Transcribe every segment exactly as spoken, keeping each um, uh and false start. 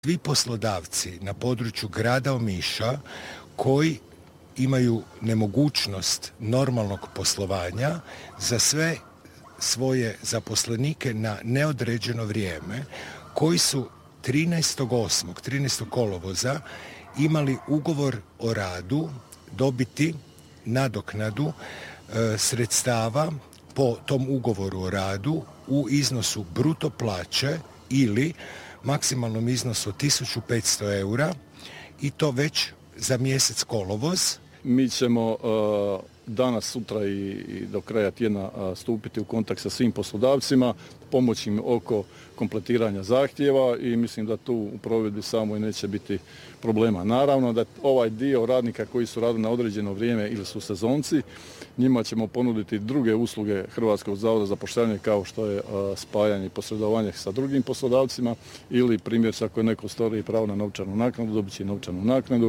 Svi poslodavci na području grada Omiša koji imaju nemogućnost normalnog poslovanja za sve svoje zaposlenike na neodređeno vrijeme, koji su trinaestog osmog trinaestog kolovoza imali ugovor o radu, dobiti nadoknadu e, sredstava po tom ugovoru o radu u iznosu bruto plaće ili maksimalnom iznosu od tisuću petsto eura i to već za mjesec kolovoz. Mi ćemo uh, danas, sutra i, i do kraja tjedna uh, stupiti u kontakt sa svim poslodavcima, pomoći im oko kompletiranja zahtjeva i mislim da tu u provedbi samoj neće biti problema. Naravno da ovaj dio radnika koji su radili na određeno vrijeme ili su sezonci, njima ćemo ponuditi druge usluge Hrvatskog zavoda za zapošljavanje kao što je uh, spajanje i posredovanje sa drugim poslodavcima ili primjer ako je neko ostvari pravo na novčanu naknadu, dobit će novčanu naknadu.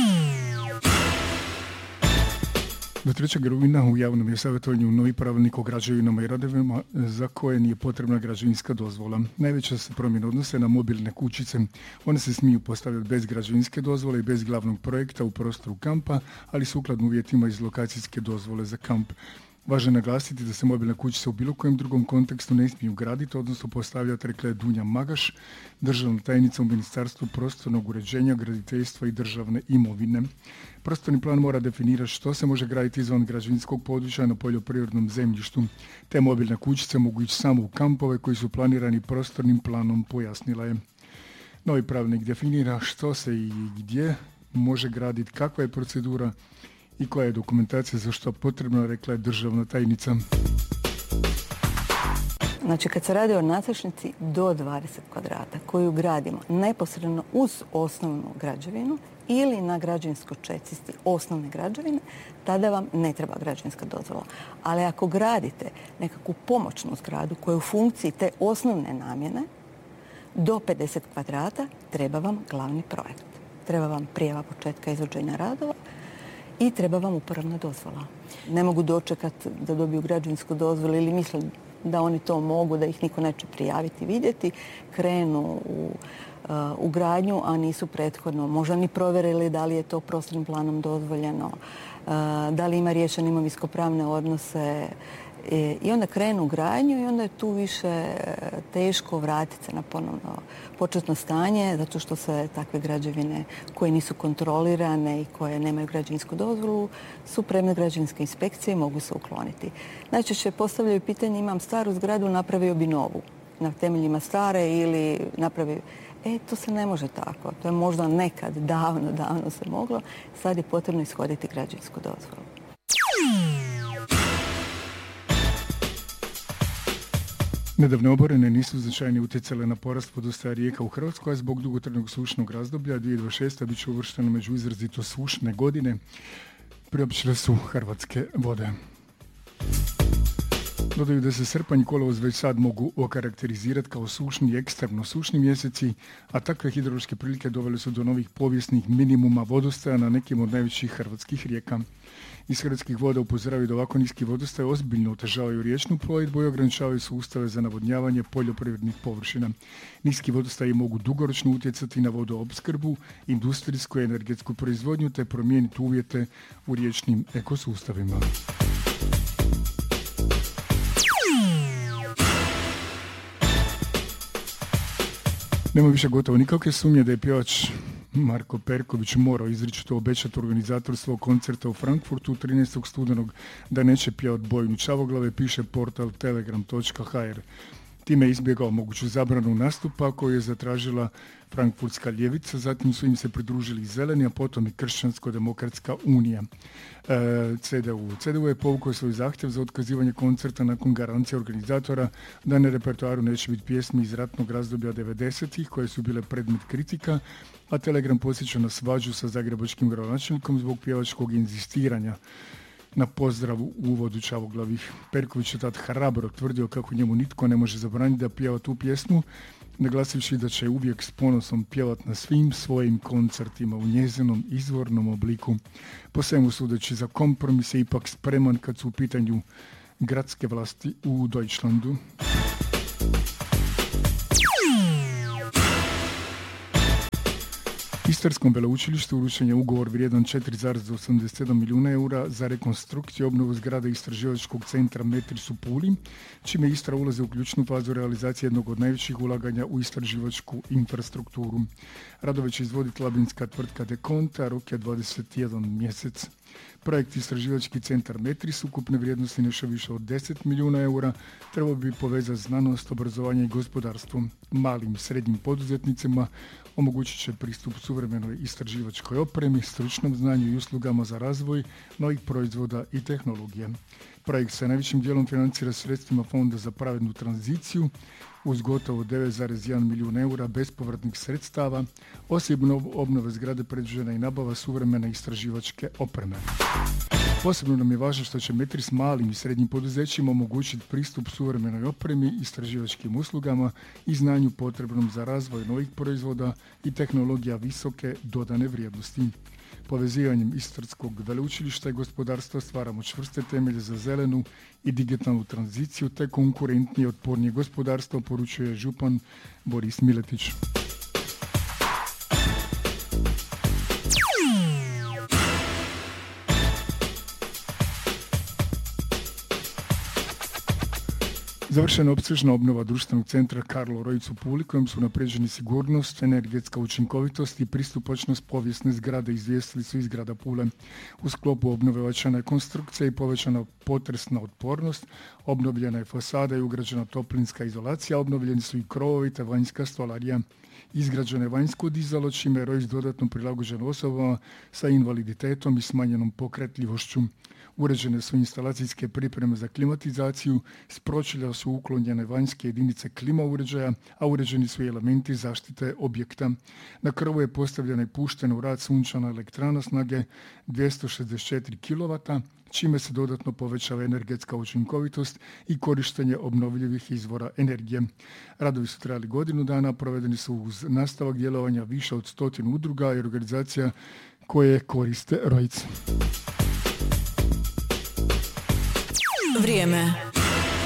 Do trećeg rujna u javnom je savjetovanju novi pravilnik o građevinama i radovima za koje nije potrebna građevinska dozvola. Najveća se promjena odnose na mobilne kućice. One se smiju postavljati bez građevinske dozvole i bez glavnog projekta u prostoru kampa, ali sukladno uvjetima iz lokacijske dozvole za kamp. Važno je naglasiti da se mobilne kućice u bilo kojem drugom kontekstu ne smiju graditi, odnosno postavljati, rekla je Dunja Magaš, državna tajnica u Ministarstvu prostornog uređenja, graditeljstva i državne imovine. Prostorni plan mora definirati što se može graditi izvan građevinskog područja na poljoprivrednom zemljištu. Te mobilne kućice mogu ići samo u kampove koji su planirani prostornim planom, pojasnila je. Novi pravilnik definira što se i gdje može graditi, kakva je procedura i koja je dokumentacija za što potrebno, rekla je državna tajnica. Znači, kad se radi o nadstrešnici do dvadeset kvadrata koju gradimo neposredno uz osnovnu građevinu ili na građevinskoj čestici osnovne građevine, tada vam ne treba građevinska dozvola. Ali ako gradite nekakvu pomoćnu zgradu koja je u funkciji te osnovne namjene, do pedeset kvadrata treba vam glavni projekt. Treba vam prijava početka izvođenja radova i treba vam uporabna dozvola. Ne mogu dočekati da dobiju građevinsku dozvolu ili misle da oni to mogu, da ih niko neće prijaviti, vidjeti, krenu u, uh, u gradnju, a nisu prethodno možda ni provjerili da li je to prostornim planom dozvoljeno, uh, da li ima riješene imovinsko-pravne odnose i, i onda krenu u gradnju i onda je tu više teško vratiti se na ponovno početno stanje, zato što se takve građevine koje nisu kontrolirane i koje nemaju građevinsku dozvolu su predmet građevinske inspekcije i mogu se ukloniti. Najčešće postavljaju pitanje, imam staru zgradu, napravio bi novu na temeljima stare ili napravio... E, to se ne može tako. To je možda nekad, davno, davno se moglo. Sad je potrebno ishoditi građevinsku dozvolu. Nedavne oborine nisu značajnije utjecale na porast vodostaja rijeka u Hrvatskoj, a zbog dugotrajnog sušnog razdoblja dvije tisuće dvadeset šeste bit će uvršteno među izrazito sušne godine, priopćile su Hrvatske vode. Dodaju da se srpanj i kolovoz već sad mogu okarakterizirati kao sušni i ekstremno sušni mjeseci, a takve hidrološke prilike dovele su do novih povijesnih minimuma vodostaja na nekim od najvećih hrvatskih rijeka. Iz Hrvatskih voda upozoravaju da ovako niski vodostaj ozbiljno otežavaju riječnu plovidbu i ograničavaju sustave za navodnjavanje poljoprivrednih površina. Niski vodostaji mogu dugoročno utjecati na vodoopskrbu, industrijsku i energetsku proizvodnju te promijeniti uvjete u riječnim ekosustavima. Nema više gotovo nikakve sumnje da je pjevač Marko Perković morao izričito obećati organizator svog koncerta u Frankfurtu trinaestog studenog da neće pjevati Bojnu Čavoglave, piše portal telegram točka ha er. Time je izbjegao moguću zabranu nastupa koju je zatražila frankfurtska ljevica, zatim su im se pridružili zeleni, a potom i Kršćansko-demokratska unija. E, ce de u. ce de u je povukao svoj zahtjev za otkazivanje koncerta nakon garancije organizatora da na repertoaru neće biti pjesmi iz ratnog razdoblja devedesetih koje su bile predmet kritika, a Telegram podsjeća na svađu sa zagrebačkim gradonačelnikom zbog pjevačkog inzistiranja na pozdravu u uvodu Čavoglavih. Perković je tad hrabro tvrdio kako njemu nitko ne može zabraniti da pjeva tu pjesmu, naglasivši da će uvijek s ponosom pjevat na svim svojim koncertima u njezinom izvornom obliku. Po svemu sudeći za kompromis je ipak spreman kad su u pitanju gradske vlasti u Deutschlandu. Istarskom veleučilištu uručen je ugovor vrijedan četiri zarez osamdeset sedam milijuna eura za rekonstrukciju i obnovu zgrade Istraživačkog centra Metris u Puli, čime Istra ulazi u ključnu fazu realizacije jednog od najvećih ulaganja u istraživačku infrastrukturu. Radove će izvoditi labinska tvrtka Dekont, a rok je dvadeset jedan mjesec. Projekt Istraživački centar Metris ukupne vrijednosti nešto više od deset milijuna eura trebao bi povezati znanost, obrazovanje i gospodarstvo. Malim i srednjim poduzetnicima omogućit će pristup suvremenoj istraživačkoj opremi, stručnom znanju i uslugama za razvoj novih proizvoda i tehnologije. Projekt se najvećim dijelom financira sredstvima Fonda za pravednu tranziciju uz gotovo devet zarez jedan milijun eura bespovratnih sredstava. Osim obnove zgrade predviđena i nabava suvremene istraživačke opreme. Posebno nam je važno što će Metris malim i srednjim poduzećima omogućiti pristup suvremenoj opremi, istraživačkim uslugama i znanju potrebnom za razvoj novih proizvoda i tehnologija visoke dodane vrijednosti. Povezivanjem Istarskog veleučilišta i gospodarstva stvaramo čvrste temelje za zelenu i digitalnu tranziciju te konkurentnije i otpornije gospodarstvo, poručuje župan Boris Miletić. Završena je opsežna obnova društvenog centra Karlo Rojc u Puli, kojim su unaprijeđeni sigurnost, energetska učinkovitost i pristupačnost povijesne zgrade, izvijestili su iz grada Pule. U sklopu obnove ojačana je konstrukcija i povećana potresna otpornost, obnovljena je fasada i ugrađena toplinska izolacija, obnovljeni su i krovovi te vanjska stolarija. Izgrađeno je vanjsko dizalo, čime je Rojc dodatno prilagođen osobama sa invaliditetom i smanjenom pokretljivošću. Uređene su instalacijske pripreme za klimatizaciju, s pročelja su uklonjene vanjske jedinice klima uređaja, a uređeni su i elementi zaštite objekta. Na krovu je postavljena i puštena u rad sunčana elektrana snage dvjesto šezdeset četiri kilovata, čime se dodatno povećava energetska učinkovitost i korištenje obnovljivih izvora energije. Radovi su trajali godinu dana, provedeni su uz nastavak djelovanja više od stotinu udruga i organizacija koje koriste Rojc. Vrijeme.